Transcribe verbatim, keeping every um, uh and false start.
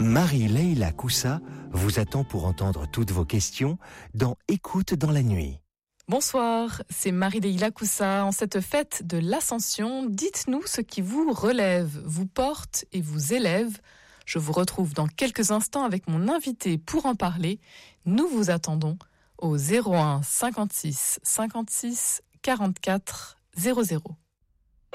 Marie-Leila Coussa vous attend pour entendre toutes vos questions dans Écoute dans la nuit. Bonsoir, c'est Marie-Leila Coussa. En cette fête de l'Ascension, dites-nous ce qui vous relève, vous porte et vous élève. Je vous retrouve dans quelques instants avec mon invité pour en parler. Nous vous attendons au zéro un cinquante-six cinquante-six quarante-quatre zéro zéro.